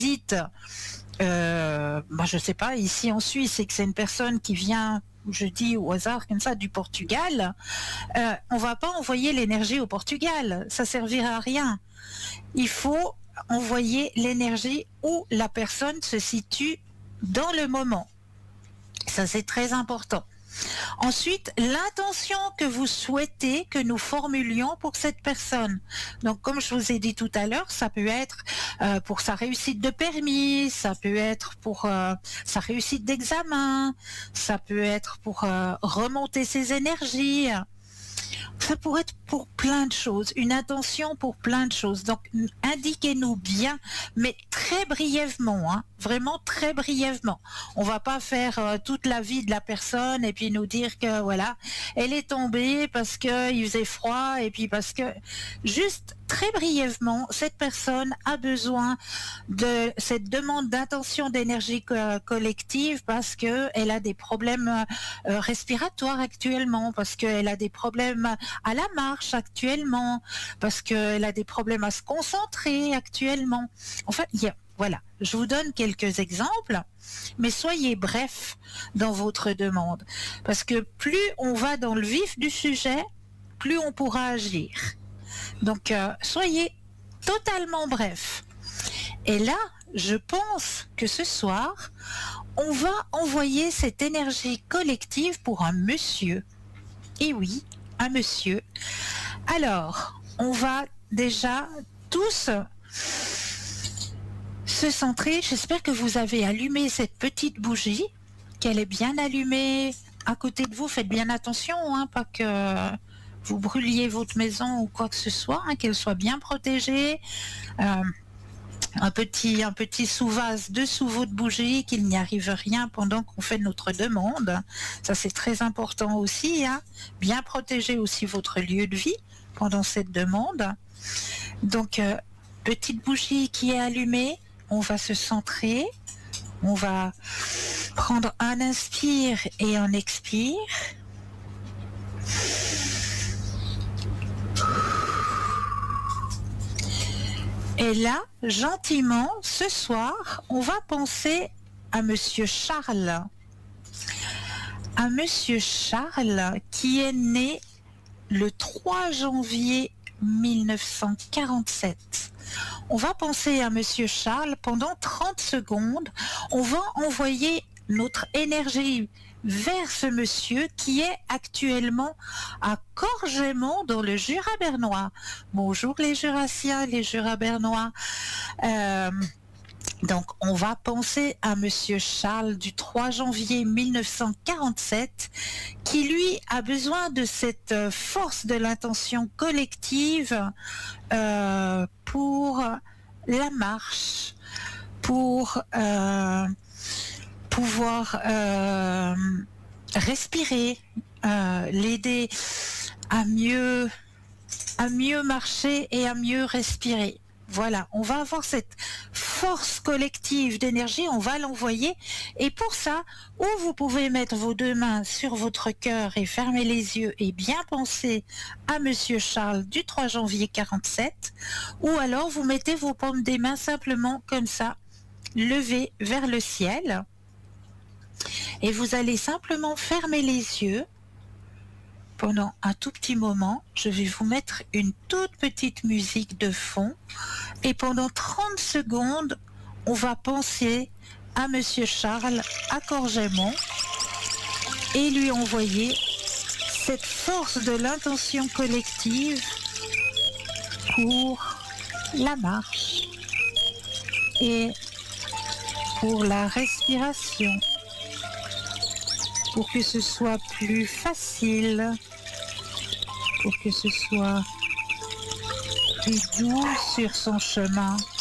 dites, je sais pas, ici en Suisse, et que c'est une personne qui vient, je dis au hasard comme ça, du Portugal, on va pas envoyer l'énergie au Portugal, ça servira à rien. Il faut envoyer l'énergie où la personne se situe dans le moment. Ça, c'est très important. Ensuite, l'intention que vous souhaitez que nous formulions pour cette personne. Donc, comme je vous ai dit tout à l'heure, ça peut être pour sa réussite de permis, ça peut être pour sa réussite d'examen, ça peut être pour remonter ses énergies. Ça pourrait être pour plein de choses, une intention pour plein de choses. Donc, indiquez-nous bien, mais très brièvement, hein, vraiment très brièvement. On va pas faire toute la vie de la personne et puis nous dire que voilà, elle est tombée parce que il faisait froid et puis parce que juste très brièvement, cette personne a besoin de cette demande d'intention d'énergie collective parce que elle a des problèmes respiratoires actuellement, parce qu'elle a des problèmes à la marche actuellement, parce qu'elle a des problèmes à se concentrer actuellement. Enfin, voilà, je vous donne quelques exemples, mais soyez bref dans votre demande, parce que plus on va dans le vif du sujet, plus on pourra agir. Donc, soyez totalement bref. Et là, je pense que ce soir, on va envoyer cette énergie collective pour un monsieur. Et oui, un monsieur. Alors, on va déjà tous se centrer. J'espère que vous avez allumé cette petite bougie, qu'elle est bien allumée à côté de vous. Faites bien attention, hein, pas que vous brûliez votre maison ou quoi que ce soit, hein, qu'elle soit bien protégée. Un petit sous-vase dessous votre bougie, qu'il n'y arrive rien pendant qu'on fait notre demande. Ça, c'est très important aussi, hein. Bien protéger aussi votre lieu de vie pendant cette demande. Donc, petite bougie qui est allumée, on va se centrer, on va prendre un inspire et un expire. Et là, gentiment, ce soir, on va penser à Monsieur Charles. À Monsieur Charles qui est né le 3 janvier 1947. On va penser à Monsieur Charles pendant 30 secondes. On va envoyer notre énergie vers ce monsieur qui est actuellement à Corgemont dans le Jura bernois. Bonjour les Jurassiens, les Jura bernois. Donc on va penser à Monsieur Charles du 3 janvier 1947 qui lui a besoin de cette force de l'intention collective pour la marche, pour pouvoir respirer, l'aider à mieux marcher et à mieux respirer. Voilà, on va avoir cette force collective d'énergie, on va l'envoyer. Et pour ça, ou vous pouvez mettre vos deux mains sur votre cœur et fermer les yeux et bien penser à Monsieur Charles du 3 janvier 47, ou alors vous mettez vos paumes des mains simplement comme ça, levées vers le ciel. Et vous allez simplement fermer les yeux pendant un tout petit moment. Je vais vous mettre une toute petite musique de fond. Et pendant 30 secondes, on va penser à Monsieur Charles à Corgemont et lui envoyer cette force de l'intention collective pour la marche et pour la respiration, pour que ce soit plus facile, pour que ce soit plus doux sur son chemin.